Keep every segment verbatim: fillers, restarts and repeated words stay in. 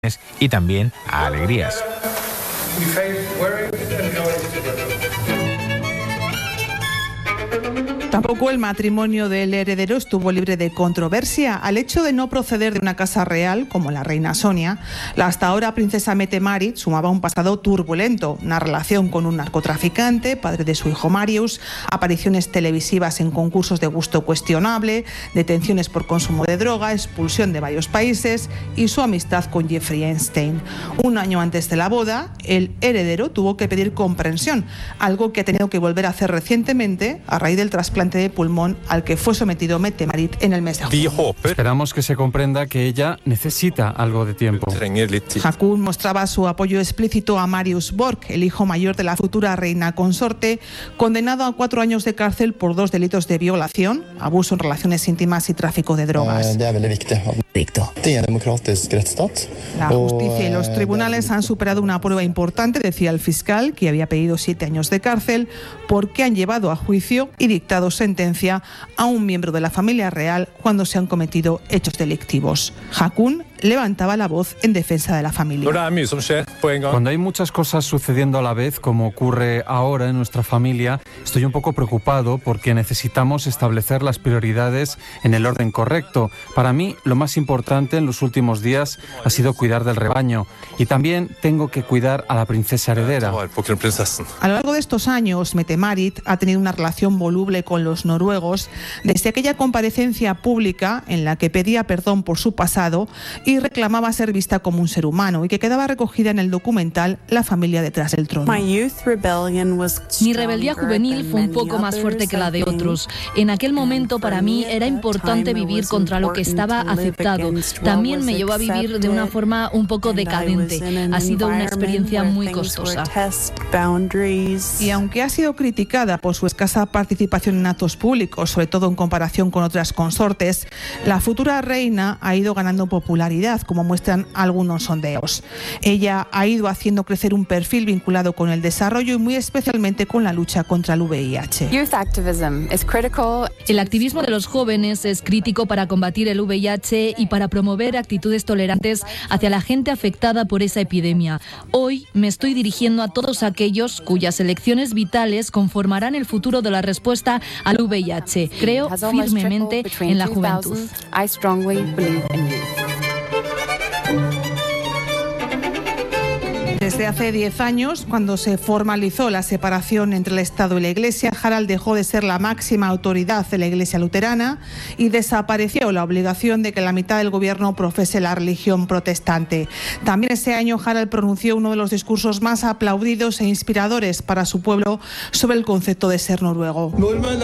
y también a alegrías. Tampoco el matrimonio del heredero estuvo libre de controversia. Al hecho de no proceder de una casa real, como la reina Sonia, la hasta ahora princesa Mette-Marit sumaba un pasado turbulento, una relación con un narcotraficante, padre de su hijo Marius, apariciones televisivas en concursos de gusto cuestionable, detenciones por consumo de droga, expulsión de varios países y su amistad con Jeffrey Epstein. Un año antes de la boda, el heredero tuvo que pedir comprensión, algo que ha tenido que volver a hacer recientemente a raíz del trasplante de pulmón al que fue sometido Mette-Marit en el mes de julio. Esperamos que se comprenda que ella necesita algo de tiempo. Haakon mostraba su apoyo explícito a Marius Borg, el hijo mayor de la futura reina consorte, condenado a cuatro años de cárcel por dos delitos de violación, abuso en relaciones íntimas y tráfico de drogas. La justicia y los tribunales han superado una prueba importante, decía el fiscal, que había pedido siete años de cárcel, porque han llevado a juicio y dictado sentencia a un miembro de la familia real cuando se han cometido hechos delictivos. Haakon levantaba la voz en defensa de la familia. Cuando hay muchas cosas sucediendo a la vez, como ocurre ahora en nuestra familia, estoy un poco preocupado porque necesitamos establecer las prioridades en el orden correcto. Para mí, lo más importante en los últimos días ha sido cuidar del rebaño y también tengo que cuidar a la princesa heredera. A lo largo de estos años, Mette-Marit ha tenido una relación voluble con los noruegos desde aquella comparecencia pública en la que pedía perdón por su pasado y reclamaba ser vista como un ser humano y que quedaba recogida en el documental La familia detrás del trono. Mi rebeldía juvenil fue un poco más fuerte que la de otros. En aquel momento para mí era importante vivir contra lo que estaba aceptado. También me llevó a vivir de una forma un poco decadente. Ha sido una experiencia muy costosa. Y aunque ha sido criticada por su escasa participación en actos públicos, sobre todo en comparación con otras consortes, la futura reina ha ido ganando popularidad, como muestran algunos sondeos. Ella ha ido haciendo crecer un perfil vinculado con el desarrollo y muy especialmente con la lucha contra el V I H. El activismo de los jóvenes es crítico para combatir el V I H y para promover actitudes tolerantes hacia la gente afectada por esa epidemia. Hoy me estoy dirigiendo a todos aquellos cuyas elecciones vitales conformarán el futuro de la respuesta al V I H. Creo firmemente en la juventud. Desde hace diez años, cuando se formalizó la separación entre el Estado y la Iglesia, Harald dejó de ser la máxima autoridad de la Iglesia luterana y desapareció la obligación de que la mitad del gobierno profese la religión protestante. También ese año Harald pronunció uno de los discursos más aplaudidos e inspiradores para su pueblo sobre el concepto de ser noruego.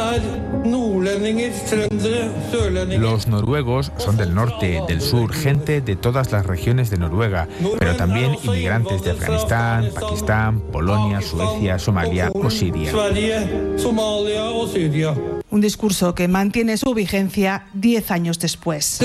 Los noruegos son del norte, del sur, gente de todas las regiones de Noruega, pero también inmigrantes de Afganistán, Pakistán, Polonia, Suecia, Somalia o Siria. Un discurso que mantiene su vigencia diez años después.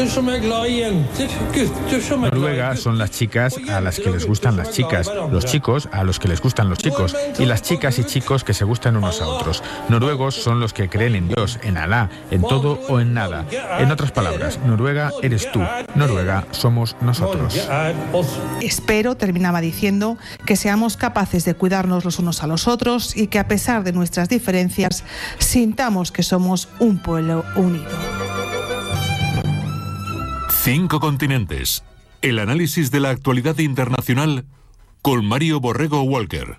Noruega son las chicas a las que les gustan las chicas, los chicos a los que les gustan los chicos y las chicas y chicos que se gustan unos a otros. Noruegos son los que creen en Dios, en Alá, en todo o en nada. En otras palabras, Noruega eres tú, Noruega somos nosotros. Espero, terminaba diciendo, que seamos capaces de cuidarnos los unos a los otros y que a pesar de nuestras diferencias sintamos que somos un pueblo unido. Cinco continentes. El análisis de la actualidad internacional con Mario Borrego Walker.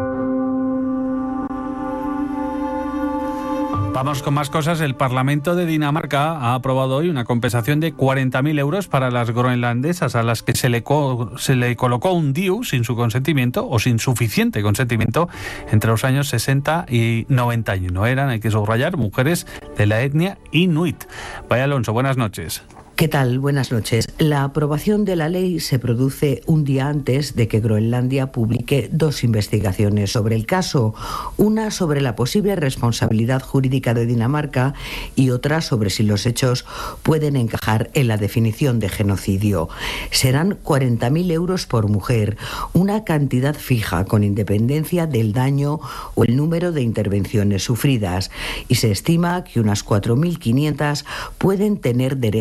Vamos con más cosas. El Parlamento de Dinamarca ha aprobado hoy una compensación de cuarenta mil euros para las groenlandesas a las que se le, co- se le colocó un D I U sin su consentimiento o sin suficiente consentimiento entre los años sesenta y noventa y uno. Eran, hay que subrayar, mujeres de la etnia inuit. Vaya Alonso, buenas noches. ¿Qué tal? Buenas noches. La aprobación de la ley se produce un día antes de que Groenlandia publique dos investigaciones sobre el caso, una sobre la posible responsabilidad jurídica de Dinamarca y otra sobre si los hechos pueden encajar en la definición de genocidio. Serán cuarenta mil euros por mujer, una cantidad fija con independencia del daño o el número de intervenciones sufridas, y se estima que unas cuatro mil quinientas pueden tener derecho a la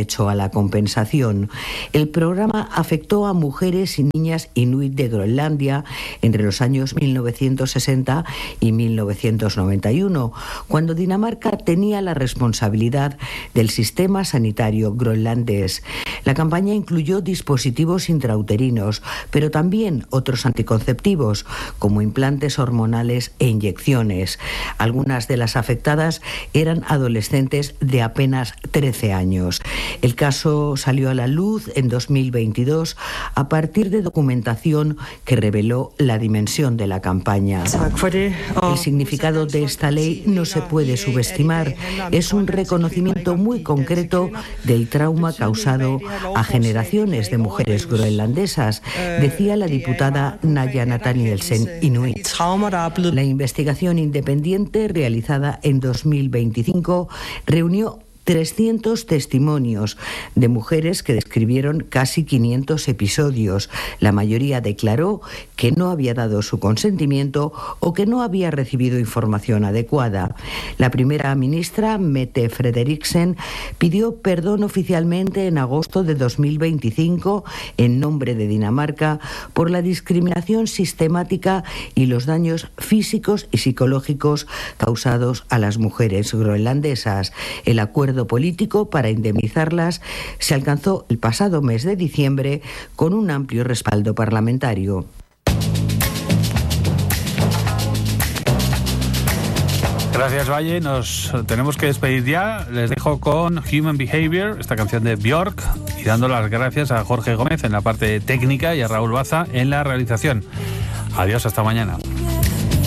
la compensación. El programa afectó a mujeres y niñas inuit de Groenlandia entre los años mil novecientos sesenta y mil novecientos noventa y uno, cuando Dinamarca tenía la responsabilidad del sistema sanitario groenlandés. La campaña incluyó dispositivos intrauterinos, pero también otros anticonceptivos, como implantes hormonales e inyecciones. Algunas de las afectadas eran adolescentes de apenas trece años. El caso salió a la luz en dos mil veintidós a partir de documentación que reveló la dimensión de la campaña. El significado de esta ley no se puede subestimar. Es un reconocimiento muy concreto del trauma causado a generaciones de mujeres groenlandesas, decía la diputada Naya Nathanielsen Inuit. La investigación independiente realizada en dos mil veinticinco reunió trescientos testimonios de mujeres que describieron casi quinientos episodios. La mayoría declaró que no había dado su consentimiento o que no había recibido información adecuada. La primera ministra, Mette Frederiksen, pidió perdón oficialmente en agosto de dos mil veinticinco en nombre de Dinamarca por la discriminación sistemática y los daños físicos y psicológicos causados a las mujeres groenlandesas. El acuerdo político para indemnizarlas se alcanzó el pasado mes de diciembre con un amplio respaldo parlamentario. Gracias, Valle. Nos tenemos que despedir ya. Les dejo con Human Behavior, esta canción de Björk, y dando las gracias a Jorge Gómez en la parte técnica y a Raúl Baza en la realización. Adiós, hasta mañana.